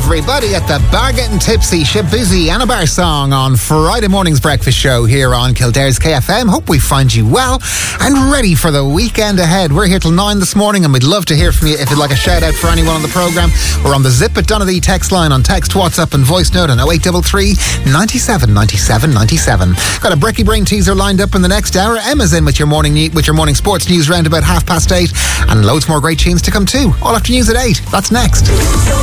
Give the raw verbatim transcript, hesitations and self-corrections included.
everybody at the Bar Getting Tipsy, Shabuzi and a Bar Song on Friday morning's breakfast show here on Kildare's K F M. Hope we find you well and ready for the weekend ahead. We're here till nine this morning and we'd love to hear from you. If you'd like a shout out for anyone on the programme, we're on the Zip at Donaghy text line on text, WhatsApp and voice note on oh eight three three, ninety-seven, ninety-seven, ninety-seven. Got a Brecky Brain teaser lined up in the next hour. Emma's in with your morning with your morning sports news round about half past eight, and loads more great tunes to come too. All after news at eight. That's next.